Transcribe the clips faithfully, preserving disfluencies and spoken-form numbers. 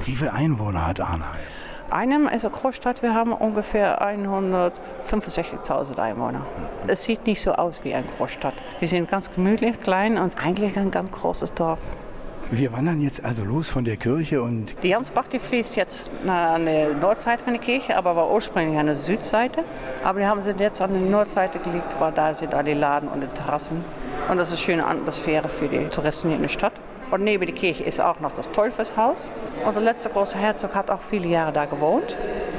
Wie viele Einwohner hat Arnheim? Arnheim ist eine Großstadt, wir haben ungefähr hundertfünfundsechzigtausend Einwohner. Es sieht nicht so aus wie eine Großstadt. Wir sind ganz gemütlich, klein und eigentlich ein ganz großes Dorf. Wir wandern jetzt also los von der Kirche und... Die Jansbach, die fließt jetzt an der Nordseite von der Kirche, aber war ursprünglich an der Südseite. Aber die haben sie jetzt an der Nordseite gelegt, weil da sind alle Laden und die Terrassen. Und das ist eine schöne Atmosphäre für die Touristen hier in der Stadt. Und neben der Kirche ist auch noch das Teufelshaus. Und der letzte große Herzog hat auch viele Jahre da gewohnt.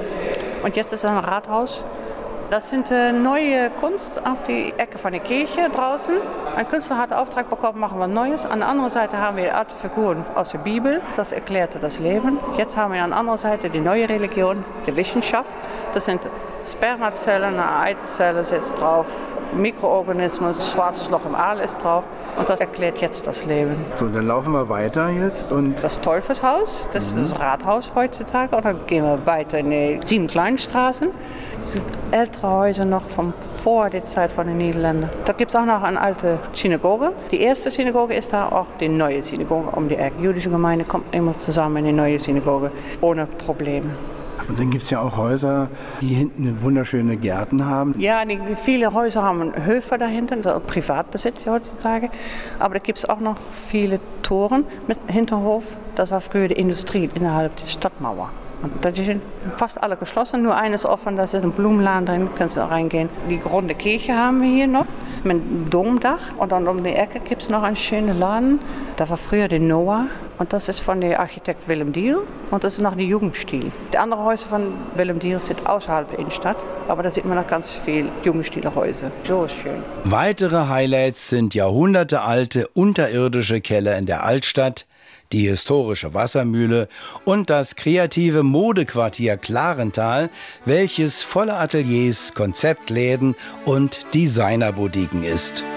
Und jetzt ist ein Rathaus. Das sind äh, neue Kunst auf die Ecke von der Kirche draußen. Ein Künstler hat den Auftrag bekommen, machen wir Neues. An der anderen Seite haben wir alte Figuren aus der Bibel. Das erklärte das Leben. Jetzt haben wir an der anderen Seite die neue Religion, die Wissenschaft. Das sind Spermazellen, eine Eizelle sitzt drauf, Mikroorganismus, schwarzes Loch im Aal ist drauf. Und das erklärt jetzt das Leben. So, dann laufen wir weiter jetzt und... Das Teufelshaus, das ist das Rathaus heutzutage. Und dann gehen wir weiter in die sieben kleinen Straßen. Das sind ältere Häuser noch von vor der Zeit von den Niederländern. Da gibt es auch noch eine alte Synagoge. Die erste Synagoge ist da, auch die neue Synagoge um die Ecke. Die jüdische Gemeinde kommt immer zusammen in die neue Synagoge, ohne Probleme. Und dann gibt es ja auch Häuser, die hinten wunderschöne Gärten haben. Ja, die, die viele Häuser haben Höfe dahinter, das ist Privatbesitz heutzutage. Aber da gibt es auch noch viele Toren mit Hinterhof. Das war früher die Industrie innerhalb der Stadtmauer. Und die sind fast alle geschlossen, nur eines offen, da ist ein Blumenladen drin, kannst du reingehen. Die runde Kirche haben wir hier noch mit einem Domdach. Und dann um die Ecke gibt es noch einen schönen Laden. Das war früher der Noah. Und das ist von dem Architekt Willem Diel. Und das ist noch der Jugendstil. Die anderen Häuser von Willem Diel sind außerhalb der Innenstadt. Aber da sieht man noch ganz viel Jugendstilhäuser. So ist schön. Weitere Highlights sind jahrhundertealte unterirdische Keller in der Altstadt, die historische Wassermühle und das kreative Modequartier Klarental, welches voller Ateliers, Konzeptläden und Designerboutiquen ist.